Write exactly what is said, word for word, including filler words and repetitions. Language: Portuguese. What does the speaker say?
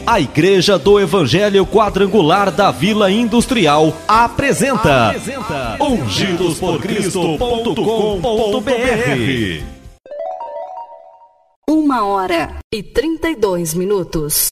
A Igreja do Evangelho Quadrangular da Vila Industrial apresenta, apresenta ungidos por cristo ponto com ponto br. Uma hora e trinta e dois minutos.